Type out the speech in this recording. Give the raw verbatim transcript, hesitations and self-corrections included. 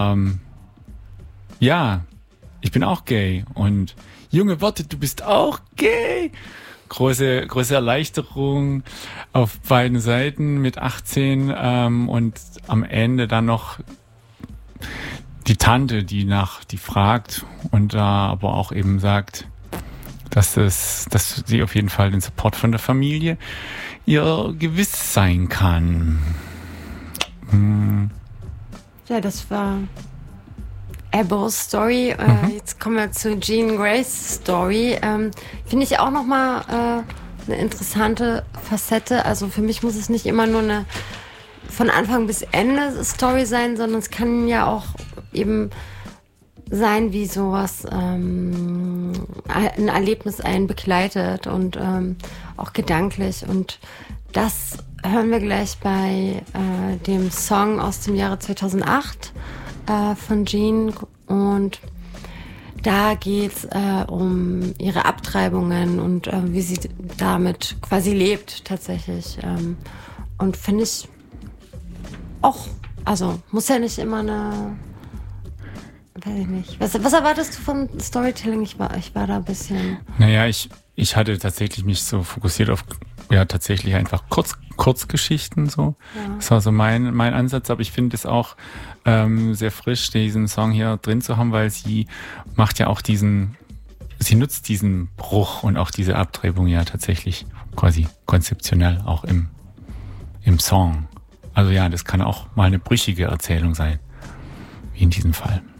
Ähm, ja, ich bin auch gay und Junge, warte, du bist auch gay. Große, große Erleichterung auf beiden Seiten mit achtzehn ähm, und am Ende dann noch die Tante, die nach, die fragt und da äh, aber auch eben sagt, dass es, dass sie auf jeden Fall den Support von der Familie ihr gewiss sein kann. Hm. Ja, das war Abbo's Story. Äh, mhm. Jetzt kommen wir zu Jean Grays Story. Ähm, Finde ich auch nochmal äh, eine interessante Facette. Also für mich muss es nicht immer nur eine von Anfang bis Ende Story sein, sondern es kann ja auch eben sein, wie sowas ähm, ein Erlebnis einen begleitet und ähm, auch gedanklich. Und das hören wir gleich bei äh, dem Song aus dem Jahre zweitausendacht äh, von Jean. Und da geht's äh, um ihre Abtreibungen und äh, wie sie damit quasi lebt tatsächlich. Ähm, und finde ich auch, also muss ja nicht immer eine, weiß ich nicht. Was, was erwartest du von Storytelling? Ich war, ich war da ein bisschen... Naja, ich, ich hatte tatsächlich mich so fokussiert auf, ja, tatsächlich einfach Kurz, Kurzgeschichten so. Ja. Das war so mein, mein Ansatz, aber ich finde es auch ähm, sehr frisch, diesen Song hier drin zu haben, weil sie macht ja auch diesen, sie nutzt diesen Bruch und auch diese Abtreibung ja tatsächlich quasi konzeptionell auch im, im Song. Also ja, das kann auch mal eine brüchige Erzählung sein, wie in diesem Fall.